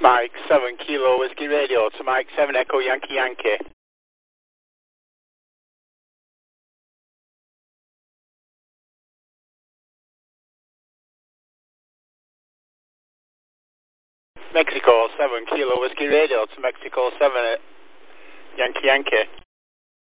Mike 7 Kilo Whiskey Radio to Mike 7 Echo Yankee Yankee. Mexico 7 Kilo Whiskey Radio to Mexico 7 Yankee Yankee.